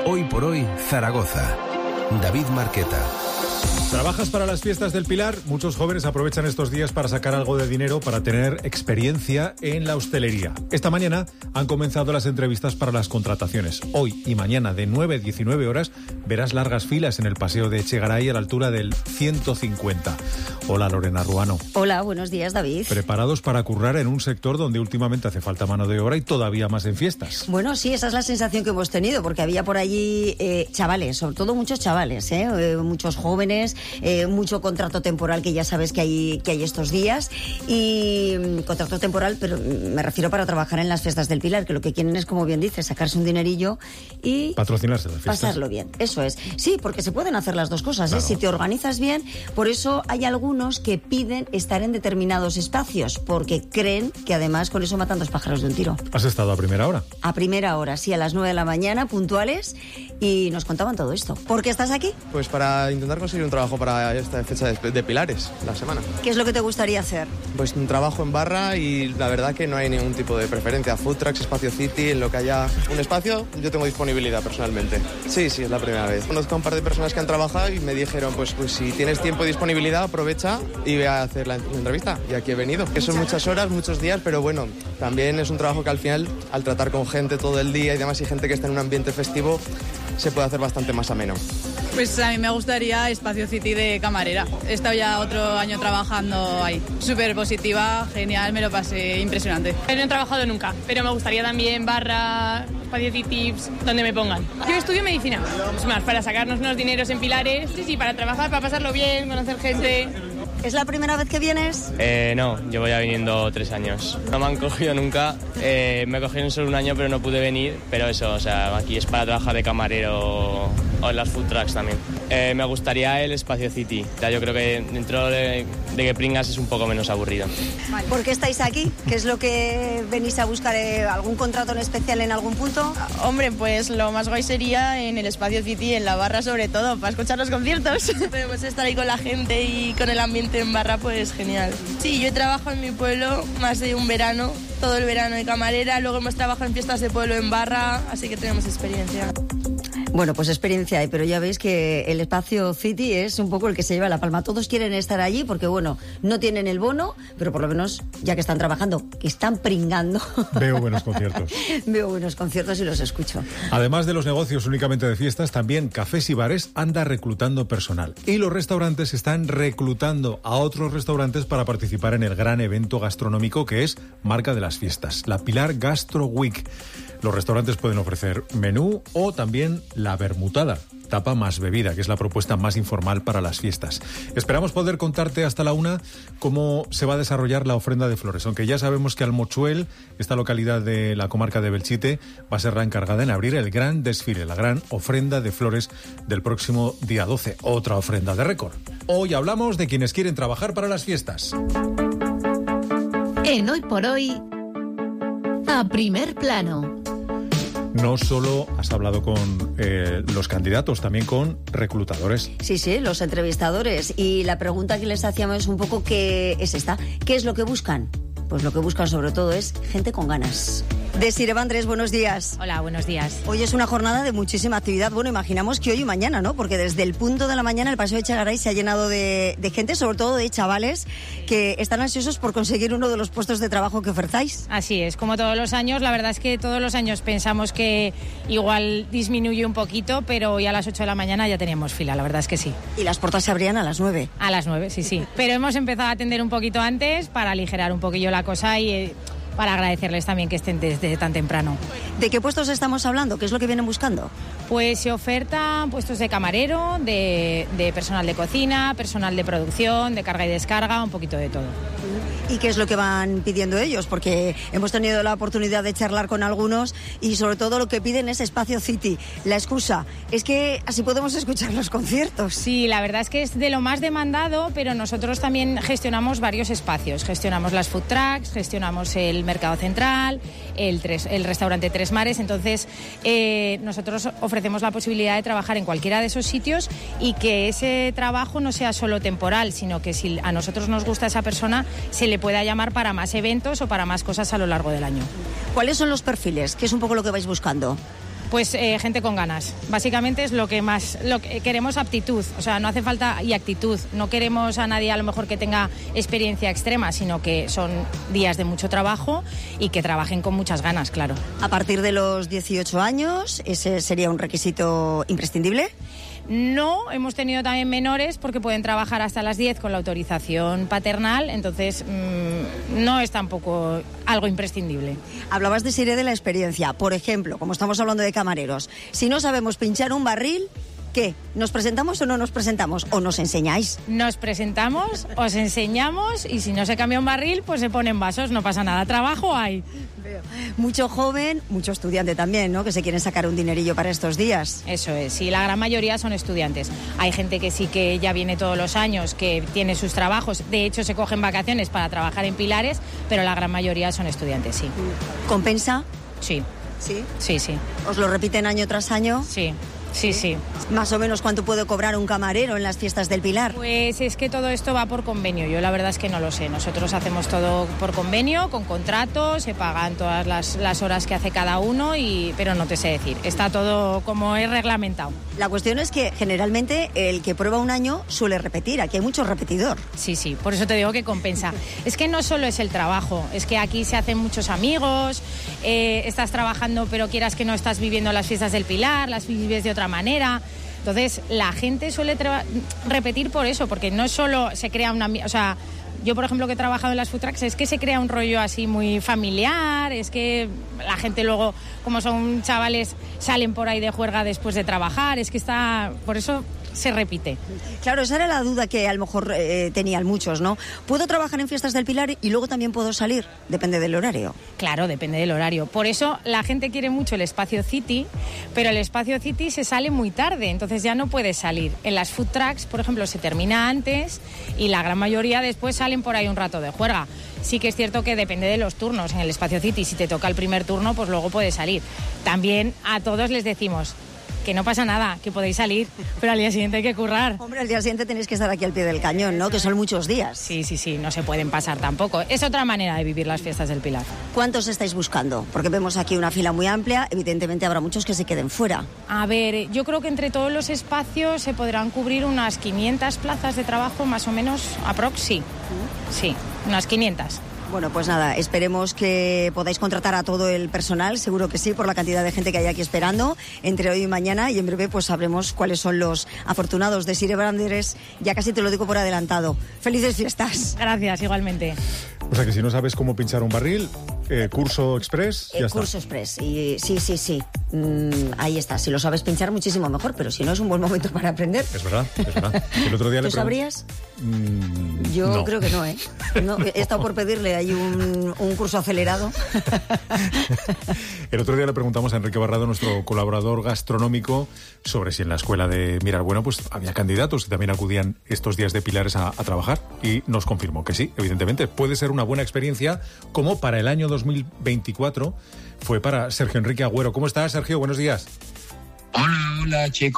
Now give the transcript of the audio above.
Hoy por hoy, Zaragoza. David Marqueta. ¿Trabajas para las fiestas del Pilar? Muchos jóvenes aprovechan estos días para sacar algo de dinero para tener experiencia en la hostelería. Esta mañana han comenzado las entrevistas para las contrataciones. Hoy y mañana de 9 a 19 horas verás largas filas en el Paseo de Echegaray a la altura del 150. Hola, Lorena Ruano. Hola, buenos días, David. ¿Preparados para currar en un sector donde últimamente hace falta mano de obra y todavía más en fiestas? Bueno, sí, esa es la sensación que hemos tenido, porque había por allí chavales, sobre todo muchos chavales, muchos jóvenes, mucho contrato temporal, que ya sabes que hay estos días, y contrato temporal, pero me refiero para trabajar en las fiestas del Pilar, que lo que quieren es, como bien dices, sacarse un dinerillo y patrocinarse las fiestas. Pasarlo bien, eso es. Sí, porque se pueden hacer las dos cosas, claro. Si te organizas bien. Por eso hay algunos que piden estar en determinados espacios, porque creen que además con eso matan dos pájaros de un tiro. ¿Has estado a primera hora? A primera hora, sí, a las 9 de la mañana, puntuales, y nos contaban todo esto. ¿Por qué estás aquí? Pues para intentar conseguir un trabajo para esta fecha de Pilares, la semana. ¿Qué es lo que te gustaría hacer? Pues un trabajo en barra, y la verdad que no hay ningún tipo de preferencia. Food trucks, Espacio City, en lo que haya un espacio, yo tengo disponibilidad personalmente. Sí, es la primera vez. Conozco a un par de personas que han trabajado y me dijeron, pues si tienes tiempo y disponibilidad, aprovecha y ve a hacer la entrevista. Y aquí he venido. Que son muchas horas, muchos días, pero bueno, también es un trabajo que al final, al tratar con gente todo el día y demás, y gente que está en un ambiente festivo, se puede hacer bastante más ameno. Pues a mí me gustaría Espacio City de camarera. He estado ya otro año trabajando ahí. Súper positiva, genial, me lo pasé impresionante. No he trabajado nunca, pero me gustaría también barra, Espacio City, donde me pongan. Yo estudio medicina, es más, para sacarnos unos dineros en Pilares, sí, para trabajar, para pasarlo bien, conocer gente. ¿Es la primera vez que vienes? No, llevo ya viniendo 3 años. No me han cogido nunca, me cogieron solo un año pero no pude venir, pero eso, o sea, aquí es para trabajar de camarero o en las food trucks también. Me gustaría el Espacio City, ya yo creo que dentro de que pringas es un poco menos aburrido. ¿Por qué estáis aquí? ¿Qué es lo que venís a buscar? ¿Algún contrato en especial en algún punto? Hombre, pues lo más guay sería en el Espacio City, en la barra sobre todo, para escuchar los conciertos. Podemos estar ahí con la gente y con el ambiente en barra, pues genial. Sí, yo he trabajado en mi pueblo más de un verano, todo el verano de camarera, luego hemos trabajado en fiestas de pueblo en barra, así que tenemos experiencia. Bueno, pues experiencia hay, pero ya veis que el Espacio City es un poco el que se lleva la palma. Todos quieren estar allí porque, bueno, no tienen el bono, pero por lo menos, ya que están trabajando, que están pringando. Veo buenos conciertos. Veo buenos conciertos y los escucho. Además de los negocios únicamente de fiestas, también cafés y bares anda reclutando personal. Y los restaurantes están reclutando a otros restaurantes para participar en el gran evento gastronómico que es Marca de las Fiestas, la Pilar Gastro Week. Los restaurantes pueden ofrecer menú o también la vermutada, tapa más bebida, que es la propuesta más informal para las fiestas. Esperamos poder contarte hasta la 1 cómo se va a desarrollar la ofrenda de flores, aunque ya sabemos que Almochuel, esta localidad de la comarca de Belchite, va a ser la encargada en abrir el gran desfile, la gran ofrenda de flores del próximo día 12. Otra ofrenda de récord. Hoy hablamos de quienes quieren trabajar para las fiestas. En Hoy por Hoy, a primer plano. No solo has hablado con los candidatos, también con reclutadores. Sí, los entrevistadores. Y la pregunta que les hacíamos es un poco ¿qué es esta? ¿Qué es lo que buscan? Pues lo que buscan sobre todo es gente con ganas. Desiree Vandrés, buenos días. Hola, buenos días. Hoy es una jornada de muchísima actividad. Bueno, imaginamos que hoy y mañana, ¿no? Porque desde el punto de la mañana el Paseo de Echegaray se ha llenado de gente, sobre todo de chavales, que están ansiosos por conseguir uno de los puestos de trabajo que ofertáis. Así es, como todos los años. La verdad es que todos los años pensamos que igual disminuye un poquito, pero hoy a las 8 de la mañana ya teníamos fila, la verdad es que sí. Y las puertas se abrían a las 9. A las 9, sí. Pero hemos empezado a atender un poquito antes para aligerar un poquillo la cosa y para agradecerles también que estén desde tan temprano. ¿De qué puestos estamos hablando? ¿Qué es lo que vienen buscando? Pues se ofertan puestos de camarero, de personal de cocina, personal de producción, de carga y descarga, un poquito de todo. ¿Y qué es lo que van pidiendo ellos? Porque hemos tenido la oportunidad de charlar con algunos y sobre todo lo que piden es Espacio City. La excusa es que así podemos escuchar los conciertos. Sí, la verdad es que es de lo más demandado, pero nosotros también gestionamos varios espacios. Gestionamos las food trucks, gestionamos el mercado central, el restaurante Tres Mares. Entonces, nosotros ofrecemos la posibilidad de trabajar en cualquiera de esos sitios y que ese trabajo no sea solo temporal, sino que si a nosotros nos gusta esa persona, se le pueda llamar para más eventos o para más cosas a lo largo del año. ¿Cuáles son los perfiles? ¿Qué es un poco lo que vais buscando? Pues gente con ganas. Básicamente es lo que queremos, aptitud. O sea, no hace falta y actitud. No queremos a nadie a lo mejor que tenga experiencia extrema, sino que son días de mucho trabajo y que trabajen con muchas ganas, claro. A partir de los 18 años, ¿ese sería un requisito imprescindible? No, hemos tenido también menores porque pueden trabajar hasta las 10 con la autorización paternal, entonces no es tampoco algo imprescindible. Hablabas de Sire de la experiencia. Por ejemplo, como estamos hablando de camareros, si no sabemos pinchar un barril, ¿qué? ¿Nos presentamos o no nos presentamos? ¿O nos enseñáis? Nos presentamos, os enseñamos y si no se cambia un barril, pues se ponen vasos, no pasa nada. Trabajo hay. Mucho joven, mucho estudiante también, ¿no? Que se quieren sacar un dinerillo para estos días. Eso es, sí, la gran mayoría son estudiantes. Hay gente que sí que ya viene todos los años, que tiene sus trabajos, de hecho se cogen vacaciones para trabajar en Pilares, pero la gran mayoría son estudiantes, sí. ¿Compensa? Sí. ¿Sí? Sí, sí. ¿Os lo repiten año tras año? Sí. Sí, sí. ¿Más o menos cuánto puede cobrar un camarero en las fiestas del Pilar? Pues es que todo esto va por convenio. Yo la verdad es que no lo sé. Nosotros hacemos todo por convenio, con contratos, se pagan todas las horas que hace cada uno, pero no te sé decir. Está todo como es reglamentado. La cuestión es que generalmente el que prueba un año suele repetir. Aquí hay mucho repetidor. Sí, sí. Por eso te digo que compensa. Es que no solo es el trabajo. Es que aquí se hacen muchos amigos. Estás trabajando, pero quieras que no estás viviendo las fiestas del Pilar, las vives de otra manera. Entonces la gente suele repetir por eso, porque no solo se crea o sea, yo por ejemplo que he trabajado en las food trucks, es que se crea un rollo así muy familiar, es que la gente luego, como son chavales, salen por ahí de juerga después de trabajar, es que por eso se repite. Claro, esa era la duda que a lo mejor tenían muchos, ¿no? ¿Puedo trabajar en fiestas del Pilar y luego también puedo salir? Depende del horario. Claro, depende del horario. Por eso la gente quiere mucho el espacio City, pero el espacio City se sale muy tarde, entonces ya no puedes salir. En las food trucks, por ejemplo, se termina antes y la gran mayoría después salen por ahí un rato de juerga. Sí que es cierto que depende de los turnos. En el espacio City, si te toca el primer turno, pues luego puedes salir. También a todos les decimos que no pasa nada, que podéis salir, pero al día siguiente hay que currar. Hombre, al día siguiente tenéis que estar aquí al pie del cañón, ¿no? Que son muchos días. Sí, sí, sí, no se pueden pasar tampoco. Es otra manera de vivir las fiestas del Pilar. ¿Cuántos estáis buscando? Porque vemos aquí una fila muy amplia, evidentemente habrá muchos que se queden fuera. A ver, yo creo que entre todos los espacios se podrán cubrir unas 500 plazas de trabajo, más o menos, aprox, sí. Sí, unas 500. Bueno, pues nada, esperemos que podáis contratar a todo el personal, seguro que sí, por la cantidad de gente que hay aquí esperando, entre hoy y mañana, y en breve pues sabremos cuáles son los afortunados de Sire Branderes. Ya casi te lo digo por adelantado. ¡Felices fiestas! Gracias, igualmente. O sea que si no sabes cómo pinchar un barril, curso express, ya está. Curso express, y sí. Ahí está, si lo sabes pinchar muchísimo mejor, pero si no es un buen momento para aprender. Es verdad. El otro día ¿Tú sabrías? Yo no. Creo que no, ¿eh? No, he estado por pedirle ahí un curso acelerado. El otro día le preguntamos a Enrique Barrado, nuestro colaborador gastronómico, sobre si en la escuela de Mirar Bueno pues había candidatos que también acudían estos días de Pilares a trabajar, y nos confirmó que sí, evidentemente. Puede ser una buena experiencia, como para el año 2024 fue para Sergio Enrique Agüero. ¿Cómo estás, Sergio? Buenos días. Hola, chicos.